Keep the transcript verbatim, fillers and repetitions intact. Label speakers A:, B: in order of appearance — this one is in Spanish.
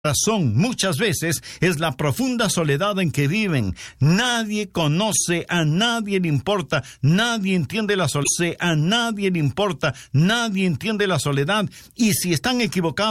A: razón muchas veces es la profunda soledad en que viven. Nadie conoce, a nadie le importa, nadie entiende la soledad, a nadie le importa, nadie entiende la soledad. Y si están equivocados,